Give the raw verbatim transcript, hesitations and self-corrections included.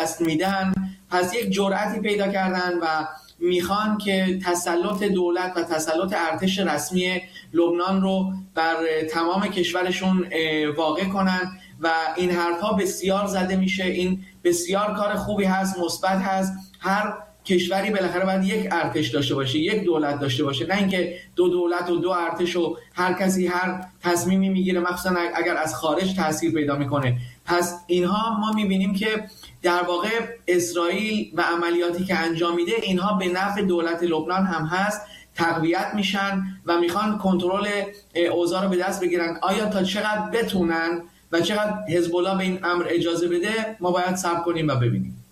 دست میدن، پس یک جرأتی پیدا کردن و میخوان که تسلط دولت و تسلط ارتش رسمی لبنان رو بر تمام کشورشون واقع کنن و این حرفها بسیار زده میشه. این بسیار کار خوبی هست، مثبت هست. هر کشوری بالاخره باید یک ارتش داشته باشه، یک دولت داشته باشه، نه اینکه دو دولت و دو ارتش و هر کسی هر تصمیمی میگیره، مخصوصا اگر از خارج تاثیر پیدا میکنه. پس اینها ما میبینیم که در واقع اسرائیل و عملیاتی که انجام میده اینها به نفع دولت لبنان هم هست، تقویت میشن و میخوان کنترل اوضاع رو به دست بگیرن. آیا تا چقدر بتونن و چقدر حزب الله به این امر اجازه بده ما باید صبر کنیم و ببینیم.